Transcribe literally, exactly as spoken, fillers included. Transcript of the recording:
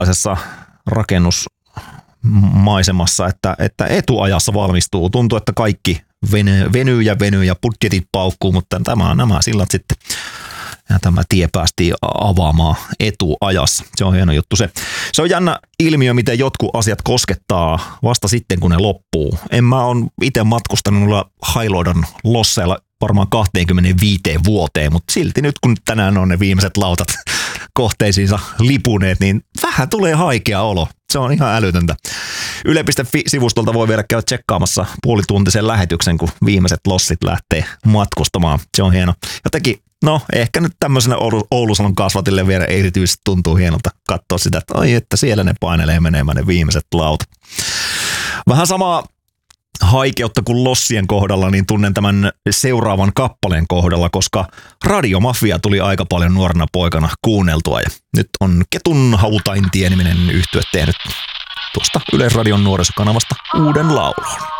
sellaisessa rakennusmaisemassa, että, että etuajassa valmistuu. Tuntuu, että kaikki venyy, venyy ja venyy ja budjetit paukkuu, mutta tämä, nämä sillat sitten ja tämä tie päästiin avaamaan etuajassa. Se on hieno juttu se. Se on jännä ilmiö, miten jotkut asiat koskettaa vasta sitten, kun ne loppuu. En mä ole itse matkustanut noilla Hailuodon losseilla varmaan kaksikymmentäviisi vuoteen, mutta silti nyt kun tänään on ne viimeiset lautat kohteisiinsa lipuneet, niin vähän tulee haikea olo. Se on ihan älytöntä. Yle piste fi-sivustolta voi vielä käydä tsekkaamassa puolituntisen lähetyksen, kun viimeiset lossit lähtee matkustamaan. Se on hieno. Jotenkin, no ehkä nyt tämmöisenä Oulu, Oulusalon kasvatille vielä erityisesti tuntuu hienolta katsoa sitä, että ai että siellä ne painelee menemään ne viimeiset lautat. Vähän samaa haikeutta kuin lossien kohdalla, niin tunnen tämän seuraavan kappaleen kohdalla, koska Radiomafia tuli aika paljon nuorena poikana kuunneltua ja nyt on Ketun Hautaintie-niminen yhtye tehnyt tuosta Yleisradion nuorisokanavasta uuden laulun.